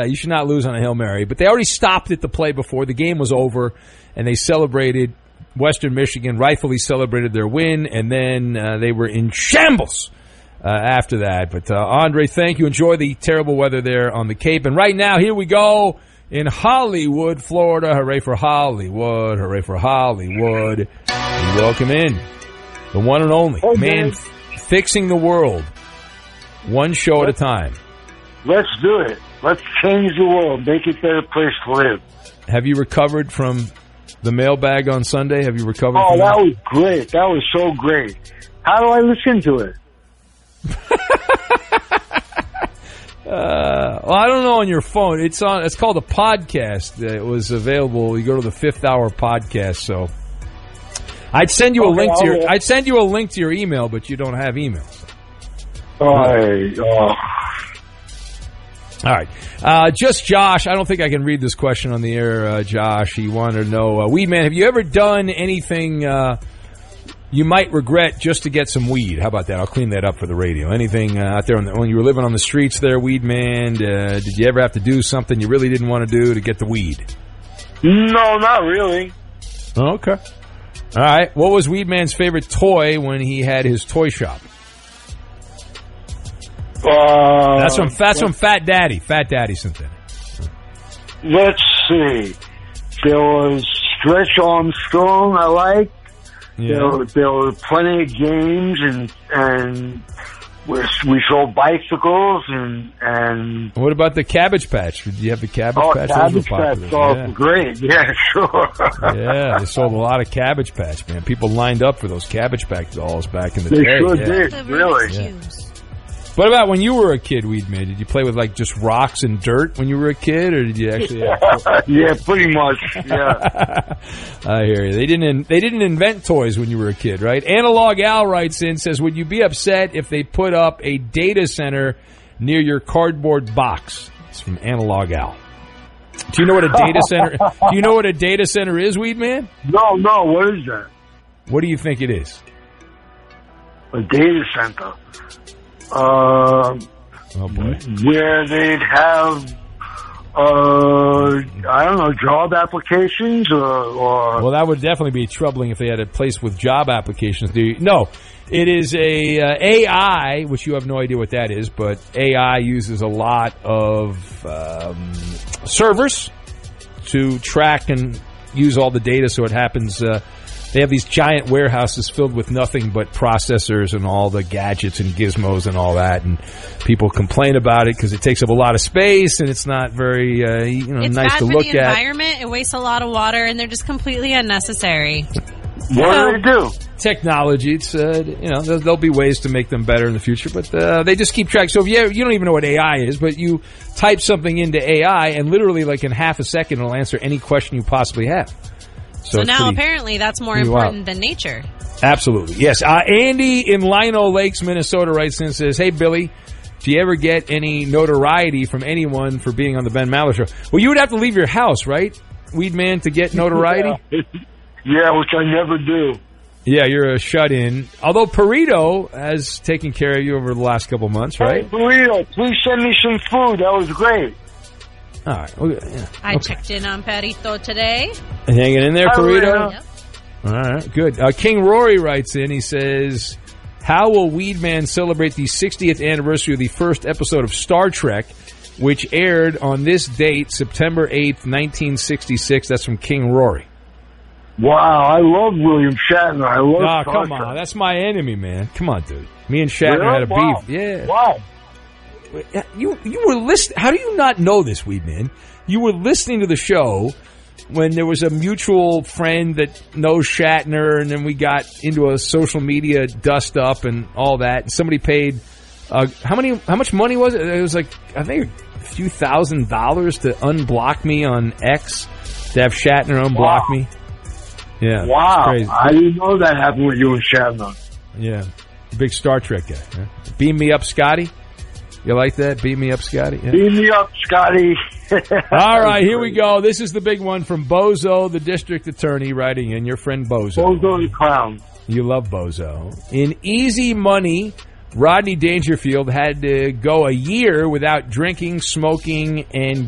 You should not lose on a Hail Mary. But they already stopped it, the play before. The game was over, and they celebrated. Western Michigan rightfully celebrated their win, and then they were in shambles after that. But, Andre, thank you. Enjoy the terrible weather there on the Cape. And right now, here we go in Hollywood, Florida. Hooray for Hollywood. Hooray for Hollywood. We welcome in the one and only man fixing the world one show at a time. Let's do it. Let's change the world. Make it a better place to live. Have you recovered from the mailbag on Sunday? Have you recovered from that? Was great. That was so great. How do I listen to it? Well, I don't know on your phone. It's called a podcast. It was available. You go to the Fifth Hour podcast. So I'd send you a link to your. I'd send you a link to your email, but you don't have email. All right. Just Josh. I don't think I can read this question on the air, Josh. He wanted to know, Weedman, have you ever done anything you might regret just to get some weed? How about that? I'll clean that up for the radio. Anything out there when you were living on the streets there, Weedman? Did you ever have to do something you really didn't want to do to get the weed? No, not really. Okay. All right. What was Weedman's favorite toy when he had his toy shop? That's from Fat Daddy. Fat Daddy sent that. Let's see. There was Stretch Armstrong I liked. Yeah. There were plenty of games, and we sold bicycles and. What about the Cabbage Patch? Did you have the Cabbage Patch? Cabbage Patch, great. Yeah, sure. Yeah, they sold a lot of Cabbage Patch, man. People lined up for those Cabbage Patch dolls back in the day. They sure did, really. Yeah. What about when you were a kid, Weedman? Did you play with just rocks and dirt when you were a kid, or did you actually? Yeah, pretty much. Yeah. I hear you. They didn't invent toys when you were a kid, right? Analog Al writes in, says, "Would you be upset if they put up a data center near your cardboard box?" It's from Analog Al. Do you know what a data center? Do you know what a data center is, Weedman? No. What is that? What do you think it is? A data center. Oh boy. Where they'd have, I don't know, job applications or... Well, that would definitely be troubling if they had a place with job applications. No, it is a AI, which you have no idea what that is, but AI uses a lot of servers to track and use all the data, so it happens... They have these giant warehouses filled with nothing but processors and all the gadgets and gizmos and all that, and people complain about it because it takes up a lot of space and it's not very nice to look at. It's bad for the environment. It wastes a lot of water, and they're just completely unnecessary. What do they do? Technology. It's there'll be ways to make them better in the future, but they just keep track. So if you don't even know what AI is, but you type something into AI, and literally in half a second it'll answer any question you possibly have. So now apparently that's more important than nature. Absolutely. Yes. Andy in Lino Lakes, Minnesota writes in and says, "Hey, Billy, do you ever get any notoriety from anyone for being on the Ben Maller Show?" Well, you would have to leave your house, right, Weedman, to get notoriety? Yeah, which I never do. Yeah, you're a shut-in. Although Perito has taken care of you over the last couple months, right? Hey, Perito, please send me some food. That was great. All right. Well, yeah. I checked in on Perito today. Hanging in there, Perito? Yep. All right, good. King Rory writes in. He says, "How will Weedman celebrate the 60th anniversary of the first episode of Star Trek, which aired on this date, September 8th, 1966? That's from King Rory. Wow, I love William Shatner. I love Star come Trek. on. That's my enemy, man. Come on, dude. Me and Shatner had a beef. Yeah. Wow. You were listening. How do you not know this, Weedman? You were listening to the show when there was a mutual friend that knows Shatner, and then we got into a social media dust up and all that. And somebody paid how much money was it? It was I think a few $1,000s to unblock me on X, to have Shatner unblock me. Yeah. Wow. Crazy. I didn't know that happened with you and Shatner. Yeah. Big Star Trek guy. Huh? Beam me up, Scotty. You like that? Beam me up, Scotty? Yeah. Beam me up, Scotty. All right, here we go. This is the big one from Bozo, the district attorney, writing in. Your friend Bozo. Bozo the clown. You love Bozo. In Easy Money, Rodney Dangerfield had to go a year without drinking, smoking, and